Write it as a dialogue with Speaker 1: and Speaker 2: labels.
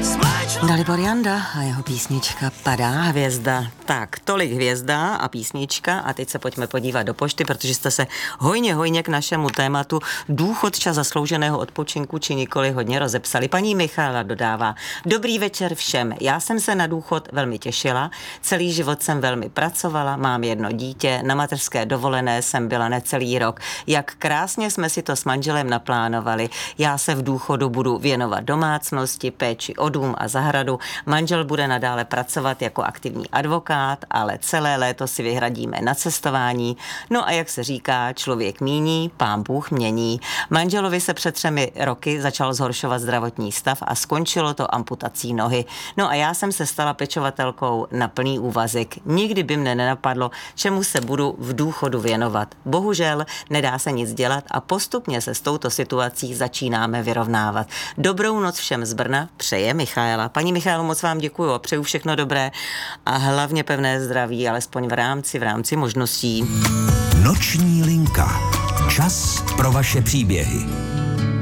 Speaker 1: Dalibor Janda a jeho písnička Padá hvězda. Tak, tolik hvězda a písnička a teď se pojďme podívat do pošty, protože jste se hojně k našemu tématu důchodča zaslouženého odpočinku či nikoli hodně rozepsali. Paní Michála dodává: Dobrý večer všem, já jsem se na důchod velmi těšila, celý život jsem velmi pracovala, mám jedno dítě, na mateřské dovolené jsem byla necelý rok. Jak krásně jsme si to s manželem naplánovali. Já se v důchodu budu věnovat domácnosti, péči o dům a zahradu. Manžel bude nadále pracovat jako aktivní advokát, ale celé léto si vyhradíme na cestování. No a jak se říká, člověk míní, pán Bůh mění. Manželovi se před 3 roky začal zhoršovat zdravotní stav a skončilo to amputací nohy. No a já jsem se stala pečovatelkou na plný úvazek. Nikdy by mne nenapadlo, čemu se budu v důchodu věnovat. Bohužel nedá se nic dělat a postupně se s touto situací začínáme vyrovnávat. Dobrou noc všem z Brna přeje Michaela. Paní Michálo, moc vám děkuju a přeju všechno dobré a hlavně pevné zdraví, alespoň v rámci možností.
Speaker 2: Noční linka. Čas pro vaše příběhy.